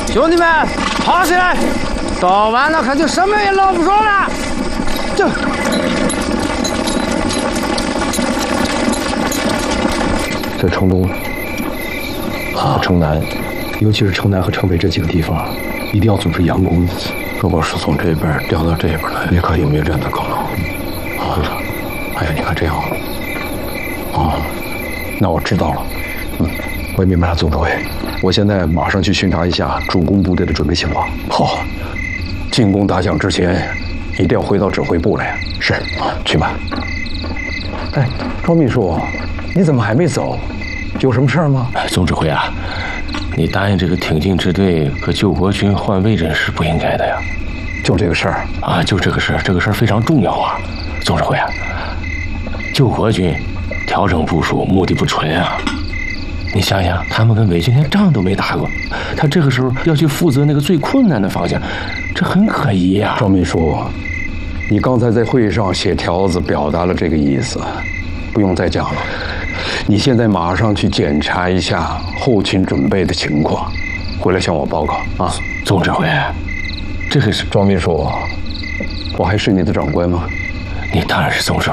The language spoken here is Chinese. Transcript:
兄弟们，跑起来！到晚了可就什么也捞不着了。 在城东和城南，尤其是城南和城北这几个地方，一定要组织佯攻。 如果是从这边调到这边来，也可以有没有这样的可能？哎呀，你看这样， 那我知道了。我也明白了，总指挥。我现在马上去巡查一下主攻部队的准备情况。 好，进攻打响之前，一定要回到指挥部来。 是， 去吧。 哎，庄秘书，你怎么还没走？有什么事儿吗？ 总指挥啊，你答应这个挺进支队和救国军换位置是不应该的呀。 就这个事儿啊，就这个事儿，这个事儿非常重要啊。总指挥啊，救国军调整部署目的不纯啊。你想想，他们跟伪军连仗都没打过，他这个时候要去负责那个最困难的方向，这很可疑呀。 赵秘书，你刚才在会议上写条子表达了这个意思，不用再讲了。你现在马上去检查一下后勤准备的情况，回来向我报告啊。 总指挥，这个是庄秘书，我还是你的长官吗？ 你当然是总指挥。